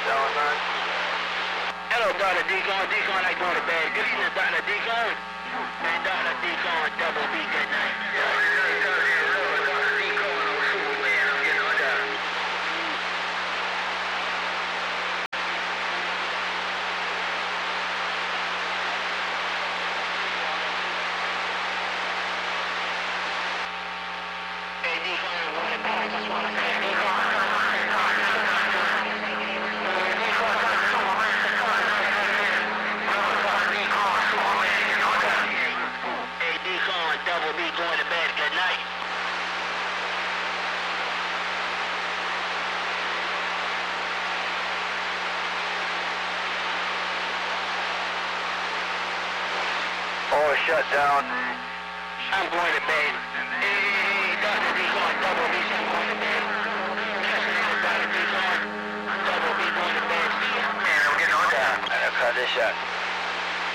Hello, Dr. Deacon. Deacon, I go to bed. Good evening, Dr. Deacon. And Dr. Deacon, double B, good night. Hey, Deacon, I'm going to bed. I just want to say, Deacon. Double B going to bed. Good night. All shut down. I'm going to bed. Hey, Dr. D going double B. I'm going to bed. Dr. D going double B going to bed. See ya. Man, I'm getting on down. Cut this shot.